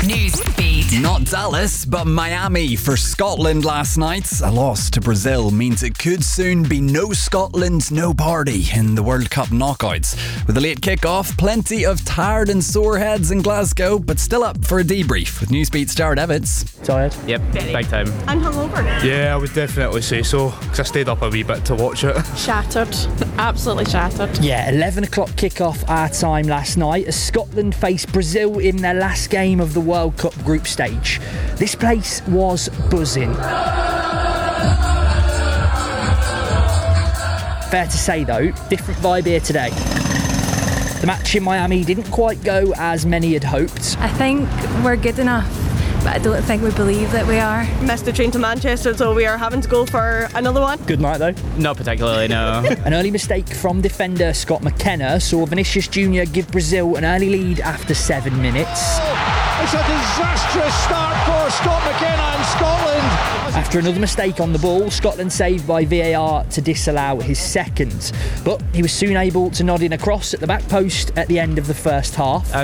Newsbeat. Not Dallas, but Miami for Scotland last night. A loss to Brazil means it could soon be no Scotland, no party in the World Cup knockouts. With a late kick-off, plenty of tired and sore heads in Glasgow, but still up for a debrief with Newsbeat's Jared Evans. Tired? Yep, big time. And hungover. Yeah, I would definitely say so, because I stayed up a wee bit to watch it. Shattered. Absolutely shattered. Yeah, 11 o'clock kick-off our time last night as Scotland faced Brazil in their last game of the World Cup group stage. This place was buzzing. Fair to say though, different vibe here today. The match in Miami didn't quite go as many had hoped. I think we're good enough, but I don't think we believe that we are. Missed the train to Manchester, so we are having to go for another one. Good night though. Not particularly, no. An early mistake from defender Scott McKenna saw Vinicius Jr. give Brazil an early lead after 7 minutes. It's a disastrous start for Scott McKenna and Scotland. After another mistake on the ball, Scotland saved by VAR to disallow his second. But he was soon able to nod in a cross at the back post at the end of the first half.